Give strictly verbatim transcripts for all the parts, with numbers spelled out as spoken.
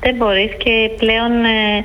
Δεν μπορείς και πλέον ε,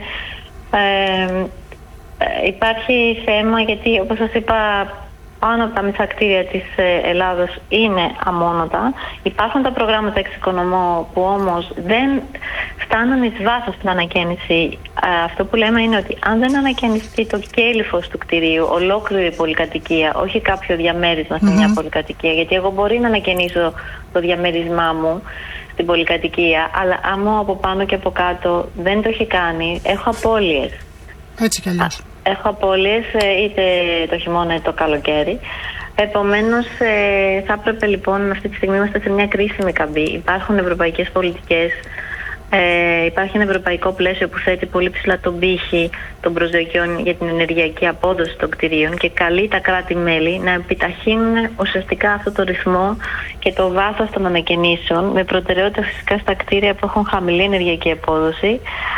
ε, ε, υπάρχει θέμα, γιατί όπως σας είπα, πάνω από τα μισά κτίρια της Ελλάδος είναι αμόνωτα. Υπάρχουν τα προγράμματα εξοικονομώ που όμως δεν φτάνουν εις βάθος στην ανακαίνιση. Αυτό που λέμε είναι ότι αν δεν ανακαινιστεί το κέλυφος του κτιρίου, ολόκληρη πολυκατοικία, όχι κάποιο διαμέρισμα σε mm-hmm. μια πολυκατοικία, γιατί εγώ μπορεί να ανακαινήσω το διαμέρισμά μου στην πολυκατοικία, αλλά άμα από πάνω και από κάτω δεν το έχει κάνει, έχω απώλειες. Έτσι κι αλλιώς. Έχω απώλειες είτε το χειμώνα είτε το καλοκαίρι. Επομένως ε, θα έπρεπε λοιπόν, αυτή τη στιγμή είμαστε σε μια κρίσιμη καμπή. Υπάρχουν ευρωπαϊκές πολιτικές, ε, υπάρχει ένα ευρωπαϊκό πλαίσιο που θέτει πολύ ψηλά τον πύχη των προσδοκιών για την ενεργειακή απόδοση των κτηρίων και καλεί τα κράτη-μέλη να επιταχύνουν ουσιαστικά αυτό το ρυθμό και το βάθος των ανακαινήσεων, με προτεραιότητα φυσικά στα κτίρια που έχουν χαμηλή ενεργειακή απόδοση.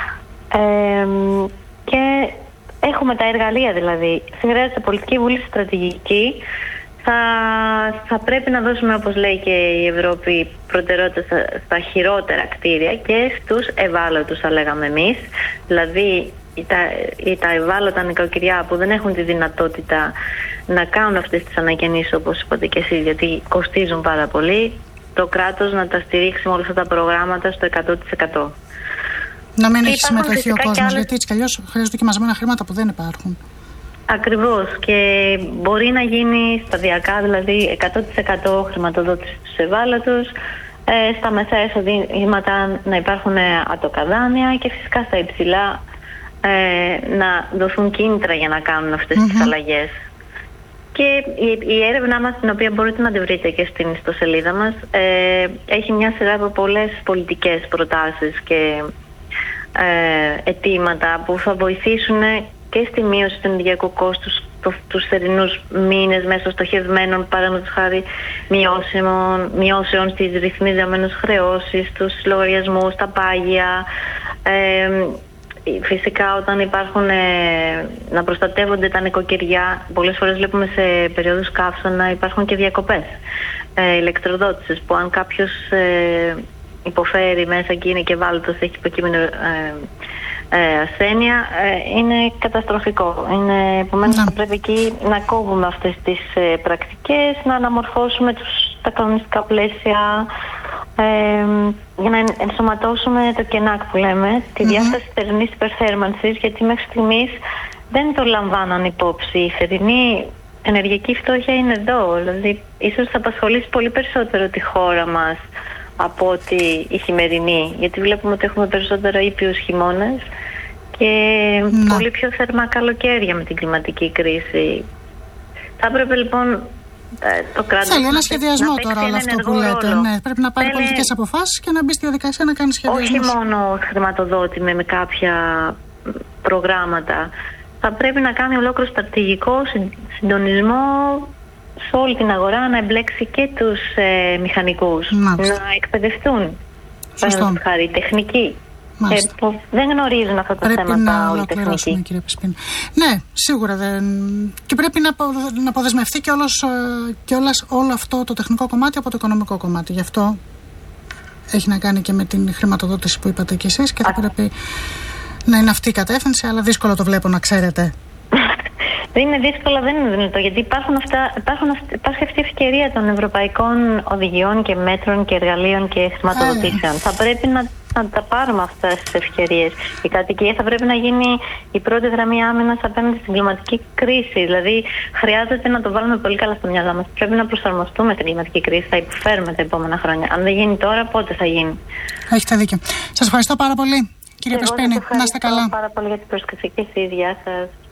Ε, και έχουμε τα εργαλεία, δηλαδή. Χρειάζεται πολιτική βούληση, στρατηγική. Θα, θα πρέπει να δώσουμε, όπως λέει και η Ευρώπη, προτεραιότητα στα, στα χειρότερα κτίρια και στους ευάλωτους, θα λέγαμε εμείς. Δηλαδή, τα, τα ευάλωτα νοικοκυριά που δεν έχουν τη δυνατότητα να κάνουν αυτές τις ανακαινήσεις, όπως είπατε και εσείς, γιατί κοστίζουν πάρα πολύ, το κράτος να τα στηρίξει με όλα αυτά τα προγράμματα στο εκατό τοις εκατό. Να μην έχει συμμετοχή ο κόσμος, άλλες... γιατί έτσι κι αλλιώς χρειάζονται και μαζεμένα χρήματα που δεν υπάρχουν. Ακριβώς, και μπορεί να γίνει σταδιακά, δηλαδή εκατό τοις εκατό χρηματοδότηση στους ευάλωτους, ε, στα μεσαία εισοδήματα να υπάρχουν ατοκαδάνεια και φυσικά στα υψηλά ε, να δοθούν κίνητρα για να κάνουν αυτές mm-hmm. τις αλλαγές. Και η, η έρευνά μας, την οποία μπορείτε να τη βρείτε και στην ιστοσελίδα μας, ε, έχει μια σειρά από πολλές πολιτικές προτάσεις και ε, αιτήματα που θα βοηθήσουν και στη μείωση του ενεργειακού κόστους τους θερινούς μήνες μέσω στοχευμένων, παραδείγματος χάρη, μειώσεων, μειώσεων στις ρυθμιζόμενες χρεώσεις, στους λογαριασμούς, τα πάγια. Ε, φυσικά όταν υπάρχουν ε, να προστατεύονται τα νοικοκυριά, πολλές φορές βλέπουμε σε περίοδους καύσωνα υπάρχουν και διακοπές ε, ηλεκτροδότησης, που αν κάποιος ε, υποφέρει μέσα και είναι και ευάλωτος, έχει υποκείμενο ε, Ε, ασθένεια, ε, είναι καταστροφικό. Είναι, επομένως θα πρέπει εκεί να κόβουμε αυτές τις ε, πρακτικές, να αναμορφώσουμε τους, τα κανονιστικά πλαίσια ε, για να ενσωματώσουμε το κενάκ που λέμε, τη διάσταση mm-hmm. θερινής υπερθέρμανσης, γιατί μέχρι στιγμής δεν το λαμβάναν υπόψη. Η θερινή ενεργειακή φτώχεια είναι εδώ, δηλαδή ίσως θα απασχολήσει πολύ περισσότερο τη χώρα μας από ότι η χειμερινή, γιατί βλέπουμε ότι έχουμε περισσότερο ήπιους χειμώνες και να. πολύ πιο θερμά καλοκαίρια με την κλιματική κρίση. Θα έπρεπε λοιπόν το κράτος θέλει ένα σχεδιασμό τώρα όλο αυτό που λέτε. Ναι, πρέπει να πάρει θέλει... πολιτικές αποφάσεις και να μπει στη διαδικασία να κάνει σχεδιασμό. Όχι μόνο χρηματοδότημα με κάποια προγράμματα. Θα πρέπει να κάνει ολόκληρο στρατηγικό συντονισμό σε όλη την αγορά, να εμπλέξει και τους ε, μηχανικούς, Μάλιστα. να εκπαιδευτούν, παραδείγματος χάρη, τεχνικοί. Ε, που δεν γνωρίζουν αυτά τα πρέπει θέματα να ολοκληρώσουμε, κύριε Πεσπίνα. Ναι, σίγουρα δεν... και πρέπει να, απο... να αποδεσμευτεί και, όλος, και όλας, όλο αυτό το τεχνικό κομμάτι από το οικονομικό κομμάτι. Γι' αυτό έχει να κάνει και με την χρηματοδότηση που είπατε κι εσείς και θα Α. πρέπει να είναι αυτή η κατεύθυνση, αλλά δύσκολο το βλέπω, να ξέρετε. Δεν είναι δύσκολο, δεν είναι δυνατό, γιατί υπάρχουν αυτά, υπάρχουν, υπάρχει αυτή η ευκαιρία των ευρωπαϊκών οδηγιών και μέτρων και εργαλείων και χρηματοδοτήσεων. Θα πρέπει να, να τα πάρουμε αυτές τις ευκαιρίες. Η κατοικία θα πρέπει να γίνει η πρώτη γραμμή άμυνας απέναντι στην κλιματική κρίση. Δηλαδή, χρειάζεται να το βάλουμε πολύ καλά στο μυαλό μας. Πρέπει να προσαρμοστούμε στην κλιματική κρίση. Θα υποφέρουμε τα επόμενα χρόνια. Αν δεν γίνει τώρα, πότε θα γίνει. Έχετε δίκιο. Σας ευχαριστώ πάρα πολύ, κύριε Πεσπίνη. Να είστε καλά. Ευχαριστώ πάρα πολύ για την πρόσκληση και εσείς. Γεια σας.